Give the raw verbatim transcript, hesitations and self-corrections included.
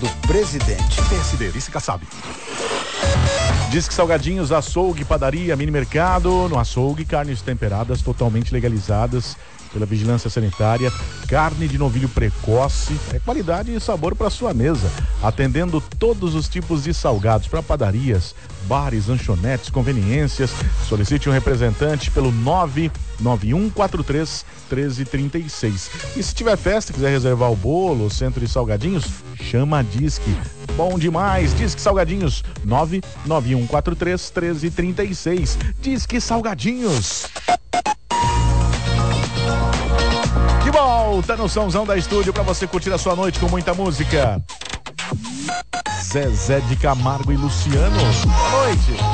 do presidente. P S D, Vice Kassab. Disque Salgadinhos, açougue, padaria, mini mercado. No açougue, carnes temperadas totalmente legalizadas pela Vigilância Sanitária, carne de novilho precoce, é qualidade e sabor para sua mesa, atendendo todos os tipos de salgados para padarias, bares, lanchonetes, conveniências. Solicite um representante pelo nove nove um quatro três um três três seis. E se tiver festa, quiser reservar o bolo, o centro de salgadinhos, chama a Disque. Bom demais, Disque Salgadinhos, nove nove um quatro três um três três seis. Disque Salgadinhos. De volta no Somzão da Estúdio pra você curtir a sua noite com muita música. Zezé de Camargo e Luciano. Boa noite.